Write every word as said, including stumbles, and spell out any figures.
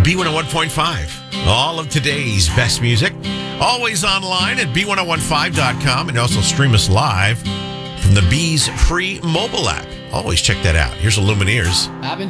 B one oh one point five. All of today's best music. Always online at B one oh one five dot com, and also stream us live from the Bees free mobile app. Always check that out. Here's the Lumineers. I've been